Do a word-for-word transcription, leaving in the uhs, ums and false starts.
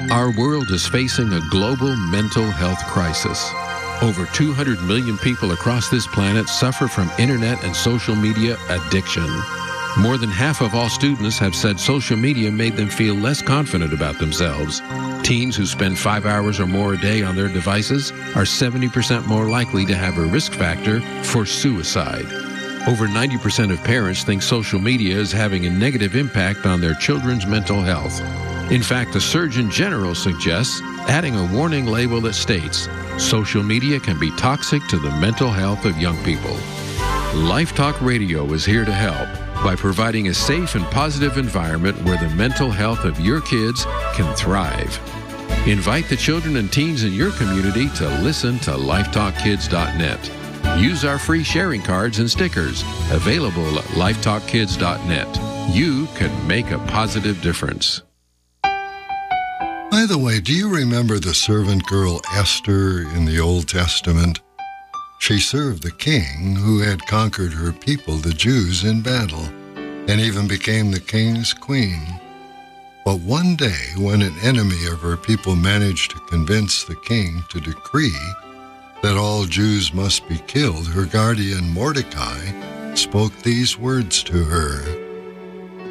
Our world is facing a global mental health crisis. Over two hundred million people across this planet suffer from internet and social media addiction. More than half of all students have said social media made them feel less confident about themselves. Teens who spend five hours or more a day on their devices are seventy percent more likely to have a risk factor for suicide. Over ninety percent of parents think social media is having a negative impact on their children's mental health. In fact, the Surgeon General suggests adding a warning label that states, social media can be toxic to the mental health of young people. Life Talk Radio is here to help by providing a safe and positive environment where the mental health of your kids can thrive. Invite the children and teens in your community to listen to life talk kids dot net. Use our free sharing cards and stickers available at life talk kids dot net. You can make a positive difference. By the way, do you remember the servant girl Esther in the Old Testament? She served the king who had conquered her people, the Jews, in battle, and even became the king's queen. But one day, when an enemy of her people managed to convince the king to decree that all Jews must be killed, her guardian Mordecai spoke these words to her.